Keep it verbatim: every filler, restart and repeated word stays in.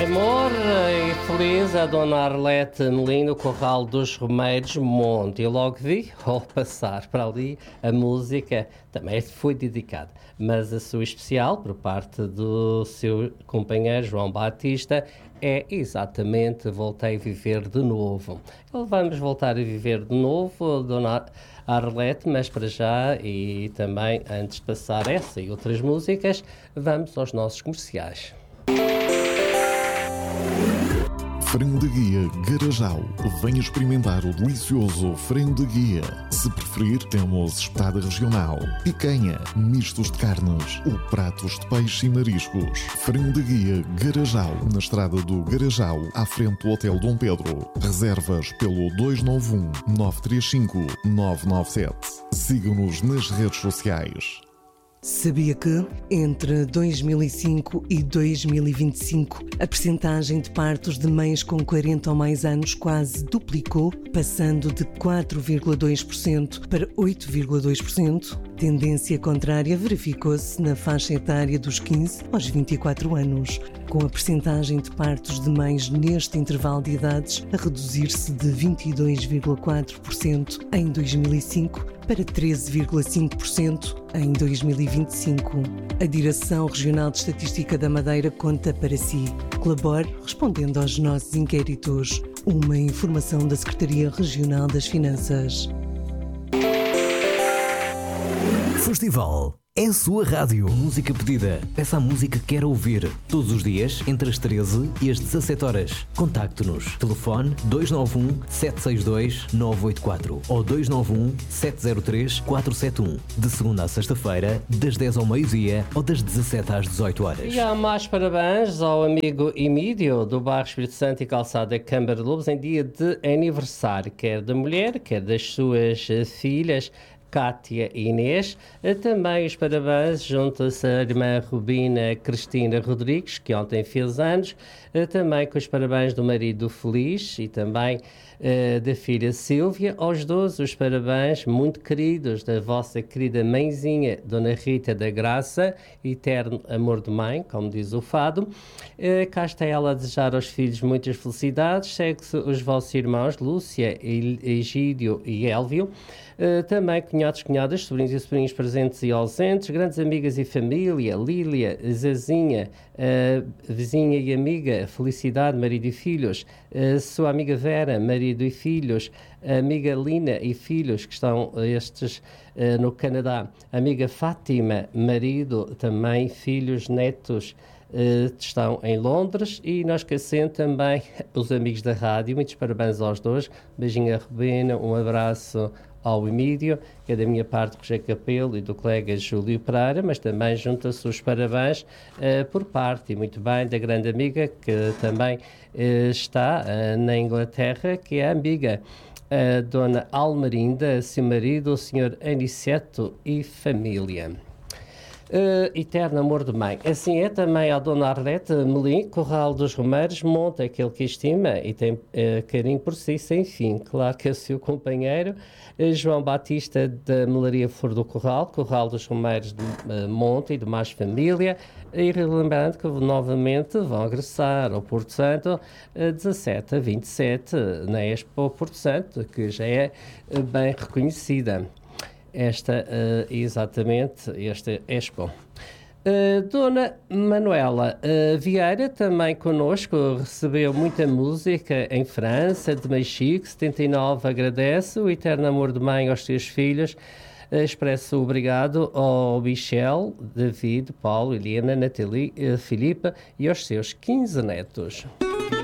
Amor e feliz a Dona Arlete Melim no Corral dos Romeiros Monte. Eu logo vi, ao passar para ali, a música também foi dedicada, mas a sua especial, por parte do seu companheiro João Batista, é exatamente Voltei a Viver de Novo. Então, vamos voltar a viver de novo, Dona Arlete, mas para já, e também antes de passar essa e outras músicas, vamos aos nossos comerciais. Frango de Guia Garajal. Venha experimentar o delicioso frango de guia. Se preferir, temos espada regional, picanha, mistos de carnes ou pratos de peixe e mariscos. Frango de Guia Garajal, na estrada do Garajal, à frente do Hotel Dom Pedro. Reservas pelo dois nove um, nove três cinco, nove nove sete. Siga-nos nas redes sociais. Sabia que, entre dois mil e cinco e dois mil e vinte e cinco, a percentagem de partos de mães com quarenta ou mais anos quase duplicou, passando de quatro vírgula dois por cento para oito vírgula dois por cento? Tendência contrária verificou-se na faixa etária dos quinze aos vinte e quatro anos, com a percentagem de partos de mães neste intervalo de idades a reduzir-se de vinte e dois vírgula quatro por cento em dois mil e cinco para treze vírgula cinco por cento em dois mil e vinte e cinco. A Direção Regional de Estatística da Madeira conta para si. Colabore respondendo aos nossos inquéritos. Uma informação da Secretaria Regional das Finanças. Festival é a sua rádio. Música pedida. Peça a música que quer ouvir. Todos os dias, entre as treze e as dezassete horas. Contacte-nos. Telefone dois nove um, sete seis dois, nove oito quatro ou dois nove um, sete zero três, quatro sete um. De segunda a sexta-feira, das dez ao meio-dia ou das dezassete às dezoito horas. E há mais parabéns ao amigo Emílio, do bairro Espírito Santo e Calçada Câmara de Lobos, em dia de aniversário, quer da mulher, quer das suas filhas, Cátia e Inês. Também os parabéns junto-se a irmã Rubina Cristina Rodrigues, que ontem fez anos, também com os parabéns do marido Feliz e também uh, da filha Sílvia. Aos dois, os parabéns muito queridos da vossa querida mãezinha, Dona Rita da Graça, eterno amor de mãe, como diz o fado. Uh, cá está ela a desejar aos filhos muitas felicidades. Segue-se os vossos irmãos, Lúcia, Egídio e Élvio. Uh, também cunhados, cunhadas, sobrinhos e sobrinhos presentes e ausentes, grandes amigas e família, Lília, Zezinha, uh, vizinha e amiga, Felicidade, marido e filhos, uh, sua amiga Vera, marido e filhos, amiga Lina e filhos, que estão estes uh, no Canadá, amiga Fátima, marido, também filhos, netos, Uh, estão em Londres, e nós esquecendo também os amigos da rádio. Muitos parabéns aos dois, beijinho a Rubina, um abraço ao Emílio, que é da minha parte do José Capelo e do colega Júlio Pereira, mas também junta-se os parabéns uh, por parte, e muito bem, da grande amiga que também uh, está uh, na Inglaterra, que é a amiga a uh, Dona Almerinda, seu marido, o senhor Aniceto e família. Uh, eterno amor de mãe. Assim é também a Dona Arlete Melim, Corral dos Romeiros, monta aquele que estima e tem uh, carinho por si sem fim. Claro que é o seu companheiro, uh, João Batista da Melaria Flor do Corral, Corral dos Romeiros de uh, Monte e de mais família. E lembrando que novamente vão regressar ao Porto Santo uh, dezassete a vinte e sete na Expo Porto Santo, que já é uh, bem reconhecida. Esta, uh, exatamente, esta Expo. Uh, Dona Manuela uh, Vieira, também connosco, recebeu muita música em França, de Mexico, setenta e nove, agradece o eterno amor de mãe aos seus filhos, uh, expressa o obrigado ao Michel, David, Paulo, Helena, Nathalie, uh, Filipa e aos seus quinze netos.